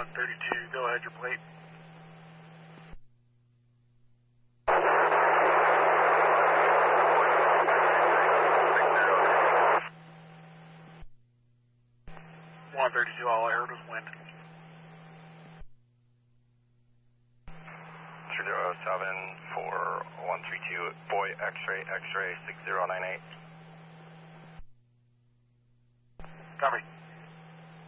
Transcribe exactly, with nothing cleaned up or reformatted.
thirty-two, go ahead, your plate. one thirty-two, all I heard was wind. three zero seven four one three two, boy X-ray, X-ray six zero nine eight. Copy.